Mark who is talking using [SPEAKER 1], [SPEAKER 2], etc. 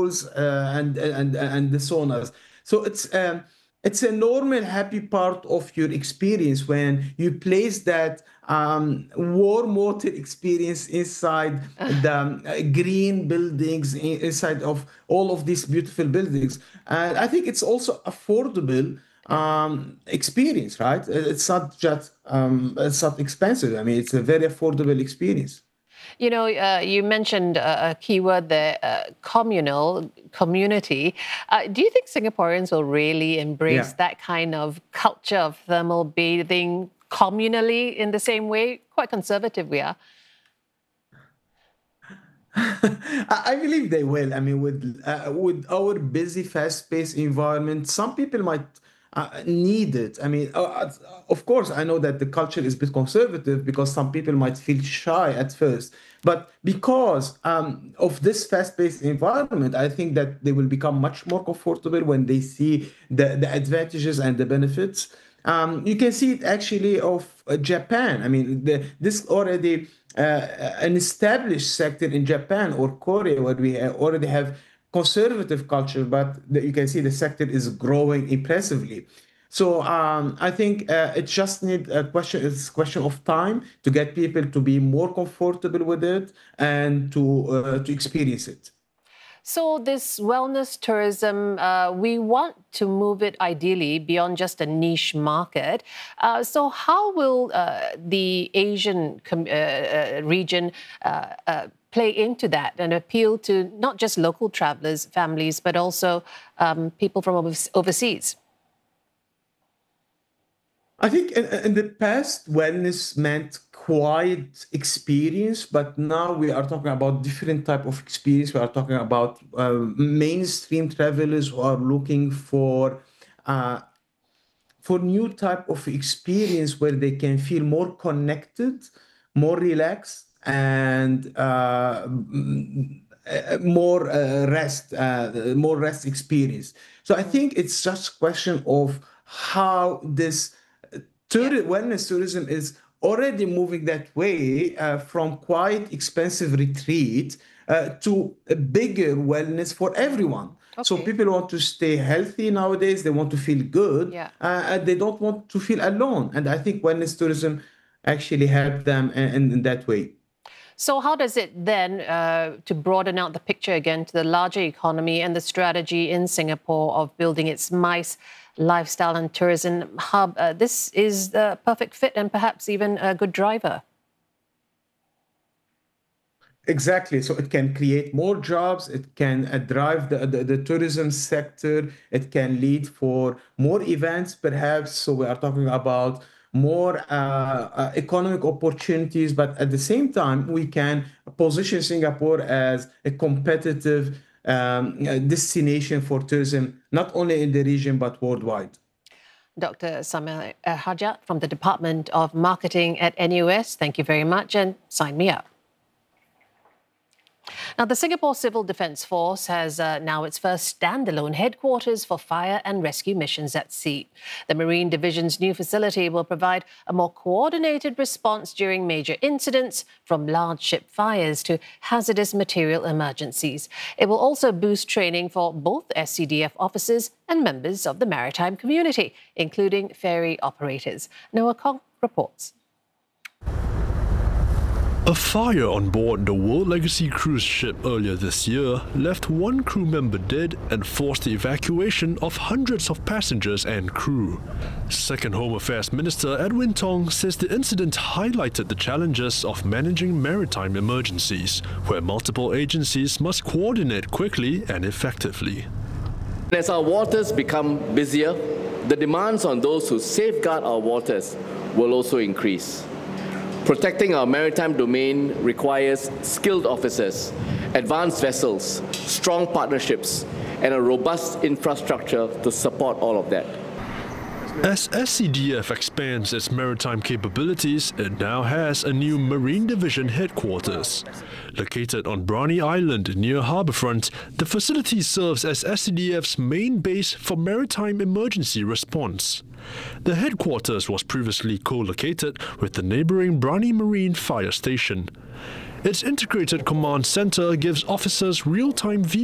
[SPEAKER 1] tools and the sonars. So it's a normal, happy part of your experience when you place that warm water experience inside the green buildings, inside of all of these beautiful buildings. And I think it's also affordable experience, right? It's not just it's not expensive. I mean, it's a very affordable experience.
[SPEAKER 2] You know, you mentioned a keyword there, communal, community. Do you think Singaporeans will really embrace that kind of culture of thermal bathing communally in the same way? Quite conservative we are.
[SPEAKER 1] I believe they will. I mean, with our busy, fast-paced environment, some people might need it. I mean, of course, I know that the culture is a bit conservative because some people might feel shy at first. But because of this fast-paced environment, I think that they will become much more comfortable when they see the advantages and the benefits. You can see it actually of Japan. I mean, this already an established sector in Japan or Korea where we already have conservative culture, but you can see the sector is growing impressively. So I think it just need it's a question of time to get people to be more comfortable with it and to experience it.
[SPEAKER 2] So this wellness tourism, we want to move it ideally beyond just a niche market. So how will the Asian region play into that and appeal to not just local travelers, families, but also people from overseas?
[SPEAKER 1] I think in the past, wellness meant quiet experience, but now we are talking about different type of experience. We are talking about mainstream travelers who are looking for new type of experience where they can feel more connected, more relaxed, and more rest experience. So I think it's just a question of how this wellness tourism is already moving that way from quite expensive retreat to a bigger wellness for everyone. Okay. So people want to stay healthy nowadays. They want to feel good. And they don't want to feel alone. And I think wellness tourism actually help them in that way.
[SPEAKER 2] So how does it then, to broaden out the picture again to the larger economy and the strategy in Singapore of building its MICE lifestyle and tourism hub, this is the perfect fit and perhaps even a good driver?
[SPEAKER 1] Exactly. So it can create more jobs. It can drive the tourism sector. It can lead for more events, perhaps. So we are talking about more economic opportunities, but at the same time, we can position Singapore as a competitive destination for tourism, not only in the region, but worldwide.
[SPEAKER 2] Dr. Samir Hajat from the Department of Marketing at NUS, thank you very much and sign me up. Now, the Singapore Civil Defence Force has now its first standalone headquarters for fire and rescue missions at sea. The Marine Division's new facility will provide a more coordinated response during major incidents, from large ship fires to hazardous material emergencies. It will also boost training for both SCDF officers and members of the maritime community, including ferry operators. Noah Kong reports.
[SPEAKER 3] A fire on board the World Legacy cruise ship earlier this year left one crew member dead and forced the evacuation of hundreds of passengers and crew. Second Home Affairs Minister Edwin Tong says the incident highlighted the challenges of managing maritime emergencies, where multiple agencies must coordinate quickly and effectively.
[SPEAKER 4] As our waters become busier, the demands on those who safeguard our waters will also increase. Protecting our maritime domain requires skilled officers, advanced vessels, strong partnerships, and a robust infrastructure to support all of that.
[SPEAKER 3] As SCDF expands its maritime capabilities, it now has a new Marine Division headquarters. Located on Brani Island near Harbourfront, the facility serves as SCDF's main base for maritime emergency response. The headquarters was previously co-located with the neighbouring Brani Marine Fire Station. Its integrated command centre gives officers real-time view